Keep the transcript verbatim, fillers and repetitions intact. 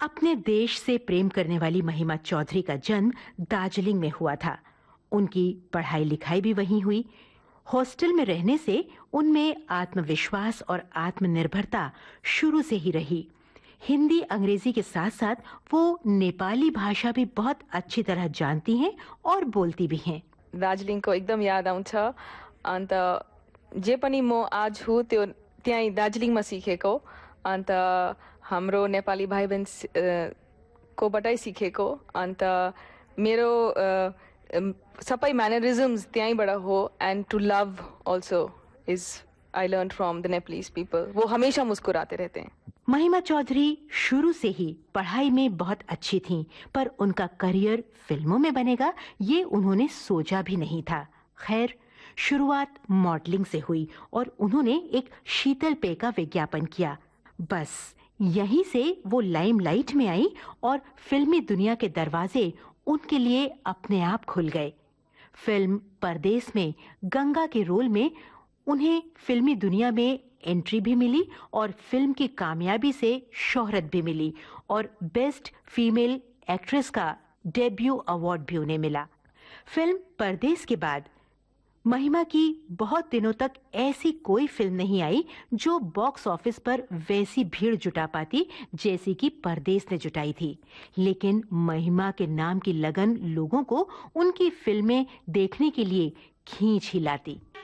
अपने देश से प्रेम करने वाली महिमा चौधरी का जन्म दार्जिलिंग में हुआ था। उनकी पढ़ाई लिखाई भी वहीं हुई। हॉस्टल में रहने से उनमें आत्मविश्वास और आत्मनिर्भरता शुरू से ही रही। हिंदी अंग्रेजी के साथ साथ वो नेपाली भाषा भी बहुत अच्छी तरह जानती हैं और बोलती भी हैं। दार्जिलिङको एकदम याद आउँछ। अन्त जे पनि म आज हुँ त्यो त्यहीँ दार्जिलिङमा सिकेको। अन्त हाम्रो नेपाली भाइ बहिनी अ, कोबाटै सिकेको। अन्त मेरो अ, अम, सबै म्यानरिजम्स त्यहीँबाट हो। End to love also is I learn from the Nepalese people. वो हमेशा मुस्कुराते रहते हैं। महिमा चौधरी शुरू से ही पढ़ाई में बहुत अच्छी थीं, पर उनका करियर फिल्मों में बनेगा ये उन्होंने सोचा भी नहीं था। खैर, शुरुआत मॉडलिंग से हुई और उन्होंने एक शीतल पेय का विज्ञापन किया। बस यहीं से वो लाइमलाइट में आई और फिल्मी दुनिया के दरवाजे उनके लिए अपने आप खुल गए। फिल्म परदेस में गंगा के रोल में उन्हें फिल्मी दुनिया में एंट्री भी मिली और फिल्म की कामयाबी से शोहरत भी मिली और बेस्ट फीमेल एक्ट्रेस का डेब्यू अवार्ड भी उन्हें मिला। फिल्म परदेस के बाद महिमा की बहुत दिनों तक ऐसी कोई फिल्म नहीं आई जो बॉक्स ऑफिस पर वैसी भीड़ जुटा पाती जैसी कि परदेस ने जुटाई थी। लेकिन महिमा के नाम की लगन लोगों को उनकी फिल्में देखने के लिए खींच ही लाती।